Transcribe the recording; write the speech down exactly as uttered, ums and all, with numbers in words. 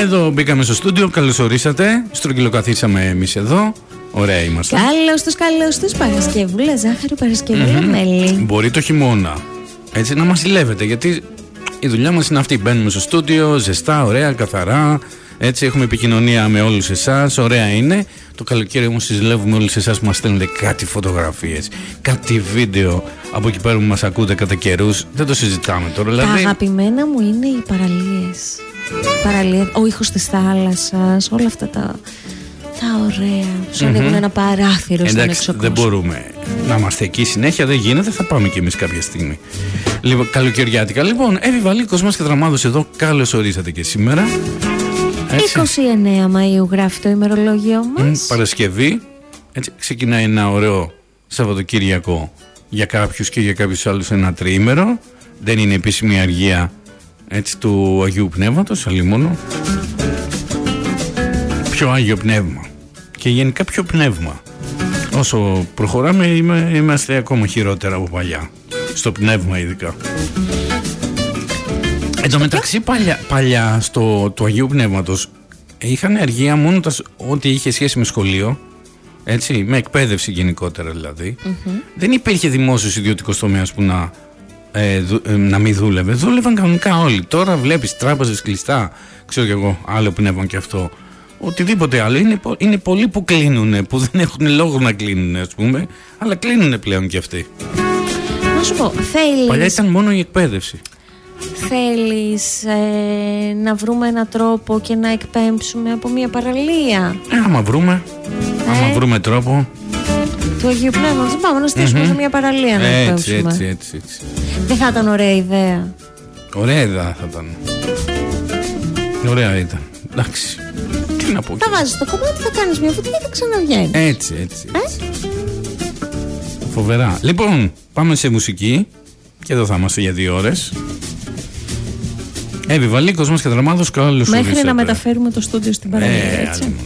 Εδώ μπήκαμε στο στούντιο, καλώς ορίσατε. Στρογγυλοκαθίσαμε εμείς εδώ. Ωραία είμαστε. Καλώς τους, καλώς τους. Παρασκευούλα, ζάχαρη, Παρασκευούλα, mm-hmm. μέλι. Μπορεί το χειμώνα. Έτσι να μας ζηλεύετε, γιατί η δουλειά μας είναι αυτή. Μπαίνουμε στο στούντιο, ζεστά, ωραία, καθαρά. Έτσι έχουμε επικοινωνία με όλους εσάς. Ωραία είναι. Το καλοκαίρι όμως συζηλεύουμε όλους εσάς που μας στέλνετε κάτι φωτογραφίες, κάτι βίντεο από εκεί πέρα που μας ακούτε κατά καιρούς. Δεν το συζητάμε τώρα. Τα δηλαδή... αγαπημένα μου είναι οι παραλίες. Παραλίες, ο ήχος της θάλασσας, όλα αυτά τα, τα ωραία. Σου ανοίγουν mm-hmm. ένα παράθυρο στον έξω κόσμο. Δεν μπορούμε να είμαστε εκεί συνέχεια, δεν γίνεται. Θα πάμε κι εμείς κάποια στιγμή. Λοιπόν, καλοκαιριάτικα. Λοιπόν, Εύη Βαλίκος μας και Δραμάδος εδώ. Καλώς ορίσατε και σήμερα. Έτσι. είκοσι εννέα Μαΐου γράφει το ημερολόγιο μας. Mm, Παρασκευή. Έτσι, ξεκινάει ένα ωραίο Σαββατοκύριακο για κάποιους και για κάποιους άλλους ένα τριήμερο. Δεν είναι επίσημη αργία, έτσι, του Αγίου Πνεύματος, αλλήμωνο. Πιο Άγιο Πνεύμα. Και γενικά πιο πνεύμα. Όσο προχωράμε είμαστε ακόμα χειρότερα από παλιά. Στο πνεύμα ειδικά. Εν τω μεταξύ παλιά, παλιά στο του Αγίου Πνεύματος είχαν αργία μόνο τα, ό,τι είχε σχέση με σχολείο, έτσι, με εκπαίδευση γενικότερα δηλαδή. Mm-hmm. Δεν υπήρχε δημόσιος ιδιωτικός τομέας που να, ε, δου, ε, να μην δούλευε. Δούλευαν κανονικά όλοι. Τώρα βλέπεις τράπεζες κλειστά, ξέρω κι εγώ, άλλο πνεύμα και αυτό. Οτιδήποτε άλλο. Είναι, είναι πολλοί που κλείνουν, που δεν έχουν λόγο να κλείνουν, ας πούμε, αλλά κλείνουν πλέον κι αυτοί. Να σου πω, θέλεις... Παλιά ήταν μόνο η εκπαίδευση. Θέλεις ε, να βρούμε έναν τρόπο και να εκπέμψουμε από μια παραλία? Ε, άμα βρούμε, ε? άμα βρούμε τρόπο. Του Αγίου Πνεύματος, πάμε να στήσουμε mm-hmm. σε μια παραλία να έτσι, εκπέμψουμε. Έτσι, έτσι, έτσι. Δεν θα ήταν ωραία ιδέα? Ωραία ιδέα θα ήταν. Ωραία ήταν. Εντάξει. Τι να πω. Θα βάζεις το κομμάτι, θα κάνεις μια φωτιά και θα ξαναβγαίνεις. Έτσι, έτσι, έτσι. Ε? Φοβερά. Λοιπόν, πάμε σε μουσική. Και εδώ θα είμαστε για δύο ώρες. Εύη Βαλίκος μας και Δραμάδος, καλώς ορίσατε. Μέχρι να μεταφέρουμε το στούντιο στην παραλία, ε, έτσι.